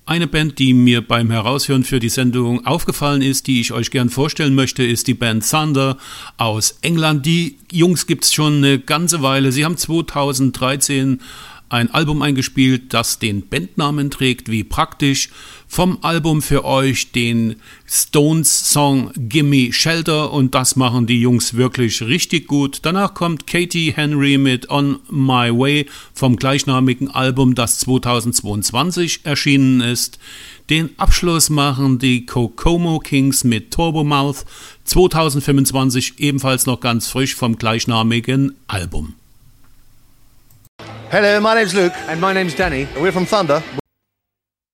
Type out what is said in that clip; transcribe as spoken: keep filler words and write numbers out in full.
Eine Band, die mir beim Heraushören für die Sendung aufgefallen ist, die ich euch gern vorstellen möchte, ist die Band Thunder aus England. Die Jungs gibt's schon eine ganze Weile. Sie haben zweitausenddreizehn ein Album eingespielt, das den Bandnamen trägt, wie praktisch. Vom Album für euch den Stones-Song Gimme Shelter, und das machen die Jungs wirklich richtig gut. Danach kommt Katie Henry mit On My Way vom gleichnamigen Album, das zweitausendzweiundzwanzig erschienen ist. Den Abschluss machen die Kokomo Kings mit Turbo Mouth, zweitausendfünfundzwanzig ebenfalls noch ganz frisch vom gleichnamigen Album. Hello, my name's Luke. And my name's Danny. And we're from Thunder.